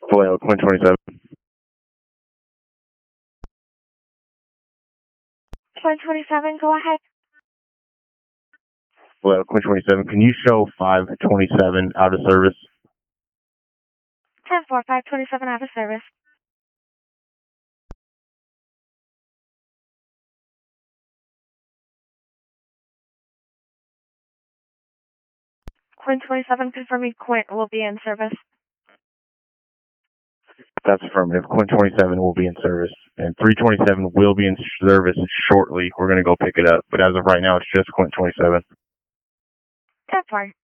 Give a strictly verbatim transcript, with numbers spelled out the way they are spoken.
Vallejo, Quinn twenty-seven. Quinn twenty-seven, go ahead. Vallejo, Quinn twenty-seven. Can you show five twenty-seven out of service? ten four, five twenty-seven out of service. Quinn twenty-seven confirming Quinn will be in service. That's affirmative. Quinn twenty-seven will be in service. And three twenty-seven will be in service shortly. We're going to go pick it up. But as of right now, it's just Quinn twenty-seven. ten four.